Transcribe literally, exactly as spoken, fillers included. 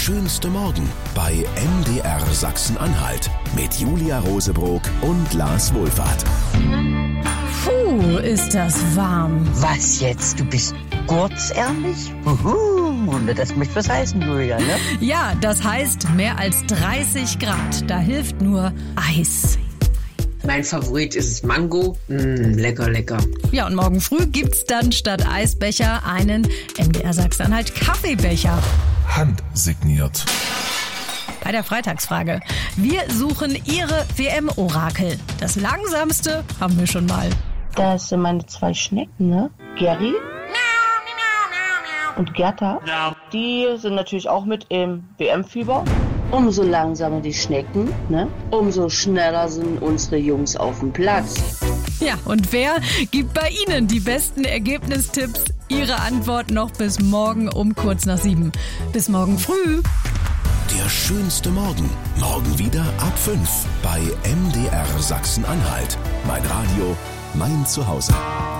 schönste Morgen bei M D R Sachsen-Anhalt mit Julia Rosebrock und Lars Wohlfahrt. Puh, ist das warm. Was jetzt? Du bist kurzärmlich? Uhu, das möchte was heißen, Julia, ne? Ja, das heißt mehr als dreißig Grad. Da hilft nur Eis. Mein Favorit ist Mango. Mmh, lecker, lecker. Ja, und morgen früh gibt's dann statt Eisbecher einen M D R Sachsen-Anhalt Kaffeebecher. Handsigniert. Bei der Freitagsfrage. Wir suchen Ihre W M-Orakel. Das langsamste haben wir schon mal. Das sind meine zwei Schnecken, ne? Geri und Gerda. Die sind natürlich auch mit im W M-Fieber. Umso langsamer die Schnecken, ne? Umso schneller sind unsere Jungs auf dem Platz. Ja, und wer gibt bei Ihnen die besten Ergebnistipps? Ihre Antwort noch bis morgen um kurz nach sieben. Bis morgen früh. Der schönste Morgen. Morgen wieder ab fünf bei M D R Sachsen-Anhalt. Mein Radio, mein Zuhause.